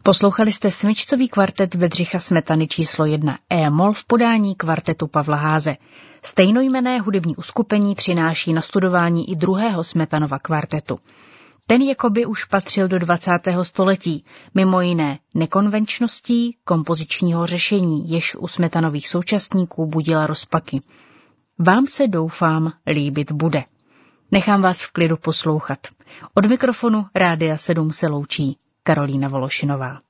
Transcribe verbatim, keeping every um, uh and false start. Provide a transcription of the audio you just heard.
Poslouchali jste smyčcový kvartet Bedřicha Smetany číslo jedna E-moll v podání kvartetu Pavla Háze. Stejnojmenné hudební uskupení přináší na studování i druhého Smetanova kvartetu. Ten jakoby už patřil do dvacátého století, mimo jiné nekonvenčností kompozičního řešení, jež u Smetanových současníků budila rozpaky. Vám se, doufám, líbit bude. Nechám vás v klidu poslouchat. Od mikrofonu Rádia sedm se loučí Karolína Vološinová.